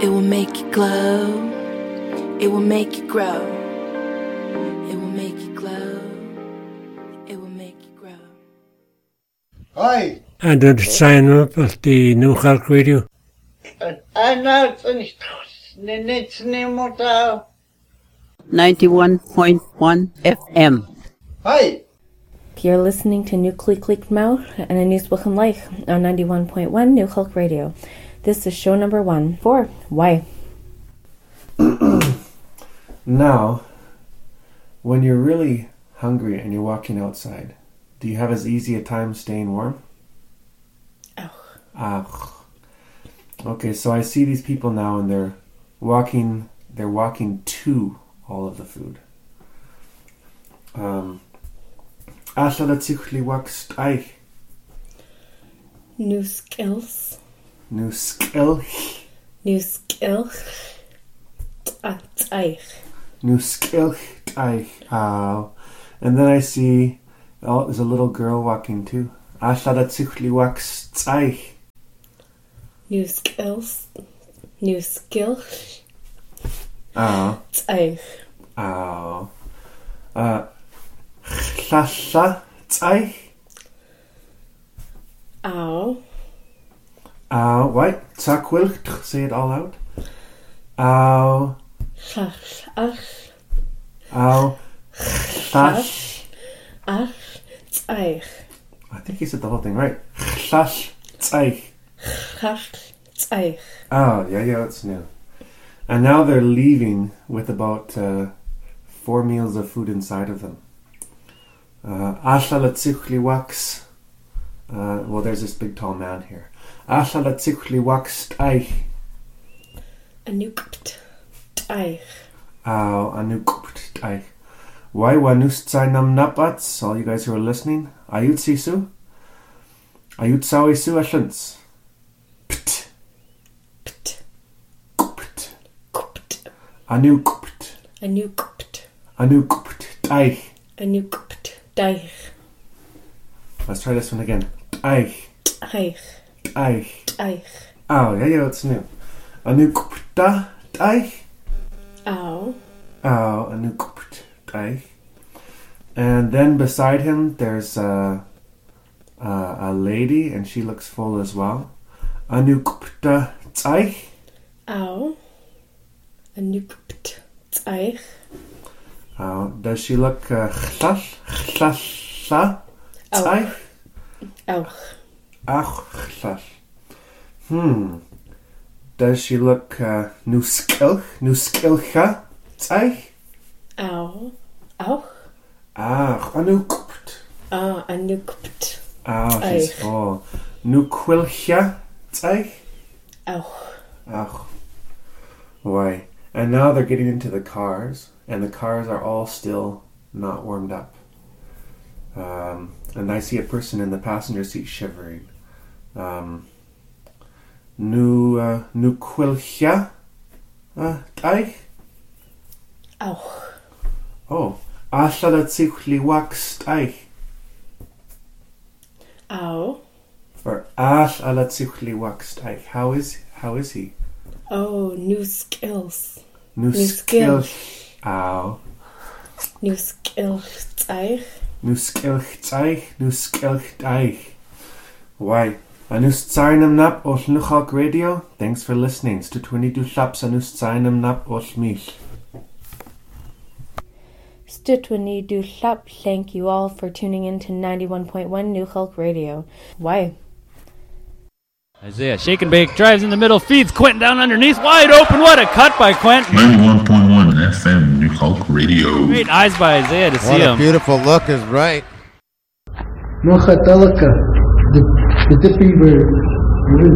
It will make you glow. It will make you grow. It will make you glow. It will make you grow. Hi. And then sign up at the New Hulk Radio. Ana, it's Nimota. 91.1 FM. Hi. You're listening to New Click Mouth and a News Welcome Life on 91.1 New Hulk Radio. This is show number 1 for Why. Now, when you're really hungry and you're walking outside, do you have as easy a time staying warm? Okay, so I see these people now and they're walking to all of the food. Alla tichli wakst eich. New skills. New skill. New skill. Eich. New skill. Eich. And then I see, there's a little girl walking too. Alla tichli wakst eich. New skills. New skill. Eich. Llalla eich. Wait, Takwil, say it all out. Ow. Ow. I think he said the whole thing right. Oh, yeah, that's new. And now they're leaving with about 4 meals of food inside of them. Well, there's this big tall man here. Anukt eich. Anukt eich. Why wanust zainam napats? All you guys who are listening. Ayut sisu. Ayut sawisu ashans. Pt. Pt. Kupt. Kupt. Anukt. Anukt. Anukt eich. Anukt eich. Let's try this one again. Eich. Eich. Eich. Eich. Oh, yeah, it's new. Anukupta eich. Anukupt eich. And then beside him, there's a lady, and she looks full as well. Anukupta eich. Anukupt eich. Does she look chlall? Eich? Ach. Does she look nuskilcha? Eich? Anukupt. Anukupt. She's full. Nuquilcha? Eich? Why? And now they're getting into the cars, and the cars are all still not warmed up. And I see a person in the passenger seat shivering. Nuquilcha? Eich? Oh. Alla tichli wakst eich. Or alla tichli wakst eich. How is he? New skills. New skills. New skills eich. Nu skilch eich. Why? Anus tsainam nap ol New Hulk Radio. Thanks for listening. Stu 22 laps anus tsainam nap ol mich. Stu 22 lap. Thank you all for tuning in to 91.1 New Hulk Radio. Why? Isaiah, shake and bake, drives in the middle, feeds Quentin down underneath, wide open. What a cut by Quentin. 91.1 FM, New Hulk Radio. Great eyes by Isaiah to see him. What a beautiful look is right. Mocha Talaka, the dipping bird.